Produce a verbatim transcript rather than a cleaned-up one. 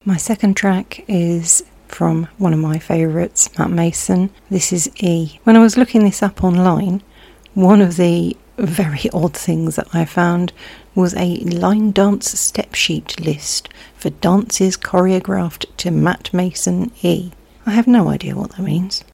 My second track is from one of my favourites, Matt Mason. This is E. When I was looking this up online, one of the very odd things that I found was a line dance step sheet list for dances choreographed to Matt Mason E. I have no idea what that means.